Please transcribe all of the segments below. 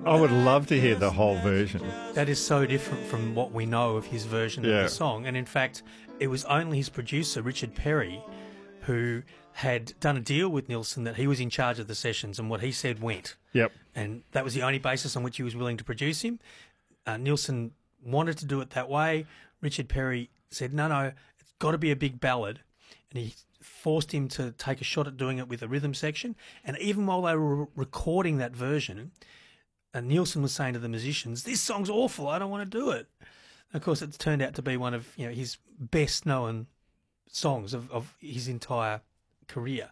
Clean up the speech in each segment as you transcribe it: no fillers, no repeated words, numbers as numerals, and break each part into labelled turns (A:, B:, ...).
A: I would love to hear the whole version.
B: That is so different from what we know of his version of the song. And in fact, it was only his producer, Richard Perry, who had done a deal with Nilsson that he was in charge of the sessions and what he said went.
A: Yep.
B: And that was the only basis on which he was willing to produce him. Nilsson wanted to do it that way. Richard Perry said, no, it's got to be a big ballad. And he forced him to take a shot at doing it with a rhythm section. And even while they were recording that version, Nilsson was saying to the musicians, this song's awful, I don't want to do it. And of course, it's turned out to be one of his best-known songs of his entire career.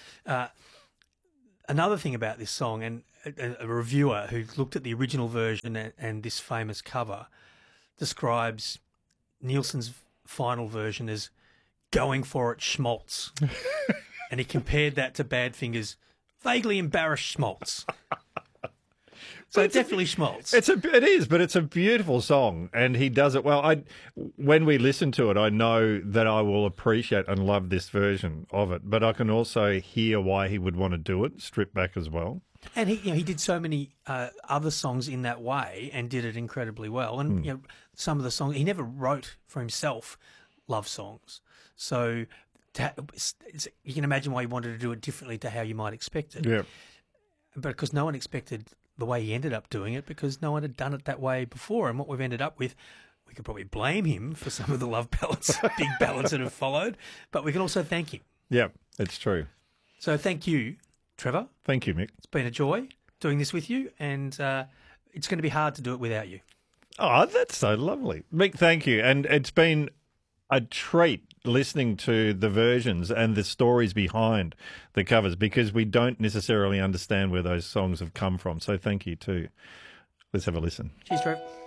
B: Another thing about this song, and a reviewer who looked at the original version and this famous cover describes Nilsson's final version as going for it schmaltz. And he compared that to Badfinger's vaguely embarrassed schmaltz. So it's definitely schmaltz.
A: It is, but it's a beautiful song, and he does it well. When we listen to it, I know that I will appreciate and love this version of it, but I can also hear why he would want to do it, stripped back as well.
B: And he did so many other songs in that way and did it incredibly well. And some of the songs, he never wrote for himself love songs. So you can imagine why he wanted to do it differently to how you might expect it.
A: Yeah.
B: But because no one expected the way he ended up doing it, because no one had done it that way before. And what we've ended up with, we could probably blame him for some of the love ballads, big ballads that have followed, but we can also thank him.
A: Yeah, it's true.
B: So thank you, Trevor.
A: Thank you, Mick.
B: It's been a joy doing this with you, and it's going to be hard to do it without you.
A: Oh, that's so lovely. Mick, thank you. And it's been a treat listening to the versions and the stories behind the covers, because we don't necessarily understand where those songs have come from. So thank you too. Let's have a listen.
B: Cheers, Trev.